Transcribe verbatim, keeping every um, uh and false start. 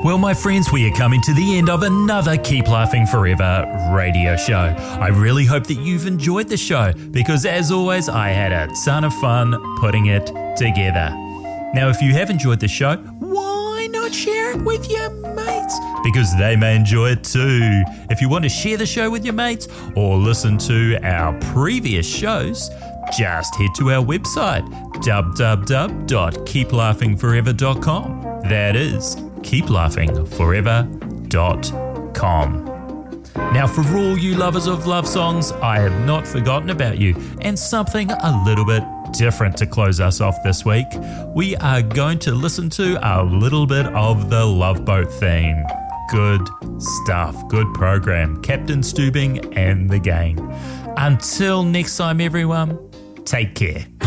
Well, my friends, we are coming to the end of another Keep Laughing Forever radio show. I really hope that you've enjoyed the show because, as always, I had a ton of fun putting it together. Now, if you have enjoyed the show, why not share it with your mates? Because they may enjoy it too. If you want to share the show with your mates or listen to our previous shows, just head to our website, w w w dot keep laughing forever dot com. That is keep laughing forever dot com. Now, for all you lovers of love songs, I have not forgotten about you, and something a little bit different to close us off this week. We are going to listen to a little bit of the Love Boat theme. Good stuff, good program. Captain Stubing and the gang. Until next time, everyone, take care.